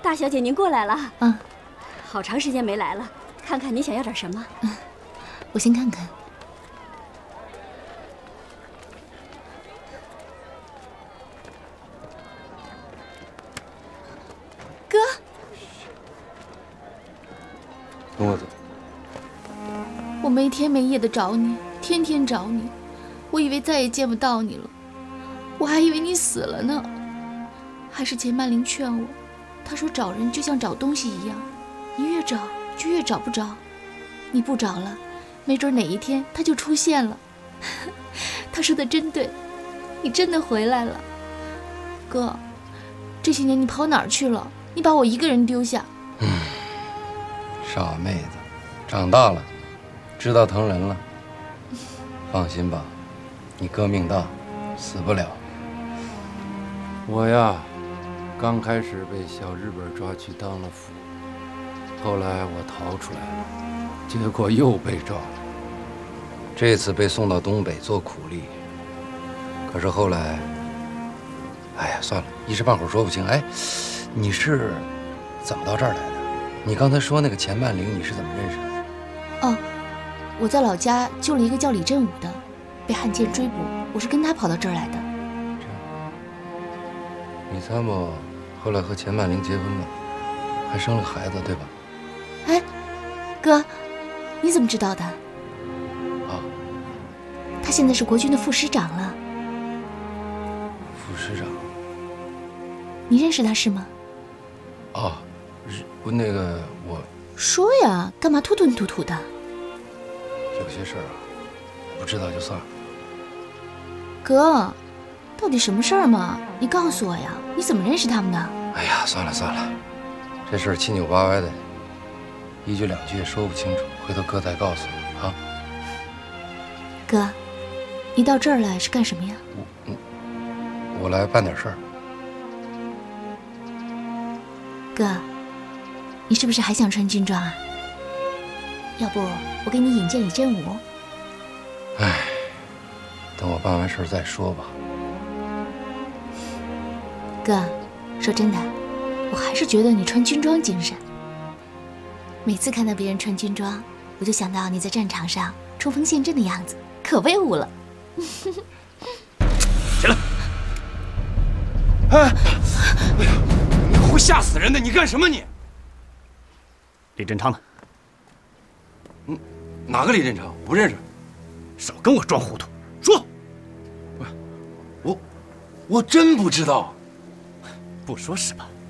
大小姐您过来了。 嗯， 好长时间没来了，看看你想要点什么。 我先看看。哥， 跟我走。 我没天没夜的找你，天天找你，我以为再也见不到你了，我还以为你死了呢。还是钱曼玲劝我，她说找人就像找东西一样，你越找就越找不着，你不找了，没准哪一天他就出现了。他说的真对，你真的回来了。哥，这些年你跑哪儿去了？你把我一个人丢下。 傻妹子，长大了，知道疼人了。放心吧，你哥命大，死不了。我呀，刚开始被小日本抓去当了俘，后来我逃出来了，结果又被抓了。这次被送到东北做苦力，可是后来，哎呀，算了，一时半会儿说不清。哎，你是怎么到这儿来的？你刚才说那个钱曼玲，你是怎么认识的？ 哦，我在老家救了一个叫李振武的，被汉奸追捕，我是跟他跑到这儿来的。 你参谋后来和钱曼玲结婚了，还生了孩子，对吧？ 哎，哥，你怎么知道的？ 啊， 他现在是国军的副师长了。 副师长？ 你认识他是吗？ 哦，那个我说呀，干嘛吞吞吐吐的？ 有些事儿啊，不知道就算了。 哥，到底什么事儿嘛？你告诉我呀，你怎么认识他们的？ 哎呀，算了算了，这事儿七扭八歪的，一句两句也说不清楚，回头哥再告诉你啊。 哥，你到这儿来是干什么呀？ 我来办点事儿。 哥，你是不是还想穿军装啊？要不我给你引荐李振武？ 哎，等我办完事儿再说吧。 哥，说真的，我还是觉得你穿军装精神。每次看到别人穿军装，我就想到你在战场上冲锋陷阵的样子，可威武了。 起来！哎呀，你会吓死人的！你干什么你？李振昌呢？ 哪个李振昌？我不认识。 少跟我装糊涂，说。 我真不知道。 不说是吧？